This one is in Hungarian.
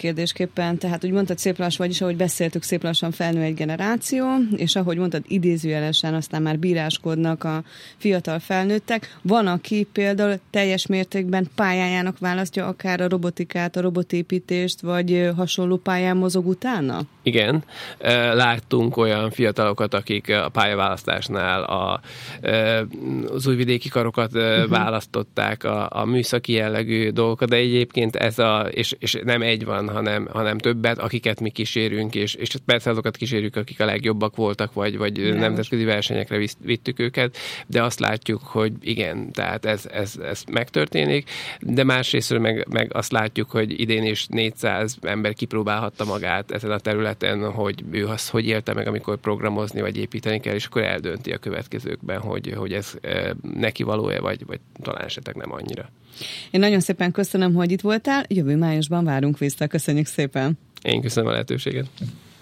kérdésképpen, tehát úgy mondtad szép lassan, vagyis ahogy beszéltük, szép lassan felnő egy generáció, és ahogy mondtad, idézőjelesen aztán már bíráskodnak a fiatal felnőttek. Van, aki például teljes mértékben pályájának választja akár a robotikát, a robotépítést, vagy hasonló pályán mozog utána? Igen. Láttunk olyan fiatalokat, akik a pályaválasztásnál az újvidéki karokat választották, a műszaki jellegű dolgokat, de egyébként és nem egy van, hanem többet, akiket mi kísérünk, és persze azokat kísérjük, akik a legjobbak voltak, vagy nemzetközi versenyekre vittük őket, de azt látjuk, hogy igen, tehát ez megtörténik, de másrésztről meg azt látjuk, hogy idén is 400 ember kipróbálhatta magát ezen a területen, hogy ő azt hogy élte meg, amikor programozni vagy építeni kell, és akkor eldönti a következőkben, hogy ez neki való-e, vagy talán esetleg nem annyira. Én nagyon szépen köszönöm, hogy itt voltál, jövő májusban várunk vissza. Köszönjük szépen! Én köszönöm a lehetőséget!